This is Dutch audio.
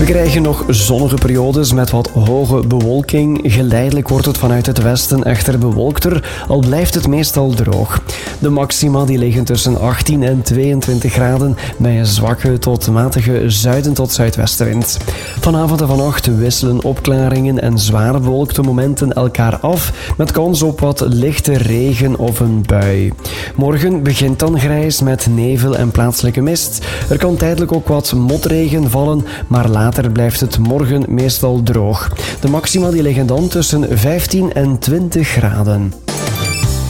We krijgen nog zonnige periodes met wat hoge bewolking. Geleidelijk wordt het vanuit het westen echter bewolkter, al blijft het meestal droog. De maxima die liggen tussen 18 en 22 graden bij een zwakke tot matige zuiden tot zuidwestenwind. Vanavond en vannacht wisselen opklaringen en zware bewolkte momenten elkaar af met kans op wat lichte regen of een bui. Morgen begint dan grijs met nevel en plaatselijke mist. Er kan tijdelijk ook wat motregen vallen, maar later blijft het morgen meestal droog. De maxima die liggen dan tussen 15 en 20 graden.